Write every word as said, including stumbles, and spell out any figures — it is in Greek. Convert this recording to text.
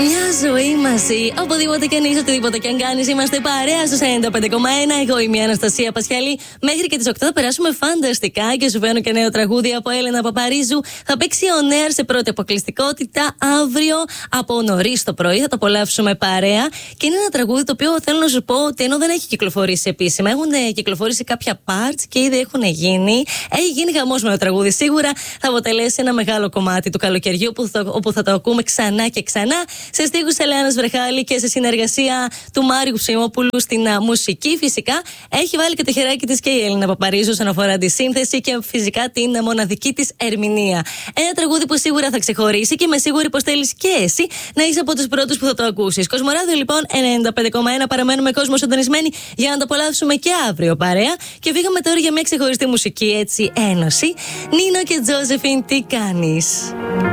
Μια ζωή μαζί. Οπουδήποτε και αν είσαι, οτιδήποτε και αν κάνεις, είμαστε παρέα στους ενενήντα πέντε κόμμα ένα. Εγώ είμαι η Αναστασία Πασχαλή. Μέχρι και τις οκτώ θα περάσουμε φανταστικά και σου φέρνω και νέο τραγούδι από Έλενα Παπαρίζου. Θα παίξει ο Νέαρ σε πρώτη αποκλειστικότητα αύριο από νωρίς το πρωί. Θα το απολαύσουμε παρέα. Και είναι ένα τραγούδι το οποίο θέλω να σου πω ότι ενώ δεν έχει κυκλοφορήσει επίσημα, έχουν κυκλοφορήσει κάποια parts και ήδη έχουν γίνει. Έχει γίνει χαμός με το τραγούδι. Σίγουρα θα αποτελέσει ένα μεγάλο κομμάτι του καλοκαιριού όπου θα, όπου θα το ακούμε ξανά και ξανά. Σε στίχους Ελένας Βρεχάλη και σε συνεργασία του Μάριου Ψημόπουλου στην α, μουσική. Φυσικά έχει βάλει και το χεράκι της και η Έλληνα Παπαρίζου όσον αφορά τη σύνθεση και φυσικά την α, μοναδική της ερμηνεία. Ένα τραγούδι που σίγουρα θα ξεχωρίσει και είμαι σίγουρη πως θέλεις και εσύ να είσαι από τους πρώτους που θα το ακούσεις. Κοσμοράδιο λοιπόν ενενήντα πέντε κόμμα ένα, παραμένουμε κόσμο συντονισμένοι για να το απολαύσουμε και αύριο παρέα. Και φύγαμε τώρα για μια ξεχωριστή μουσική έτσι ένωση. Νίνο και Τζόζεφιν, τι κάνεις?